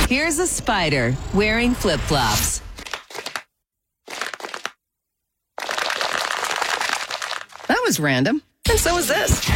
Here's a spider wearing flip-flops. That was random. And so is this.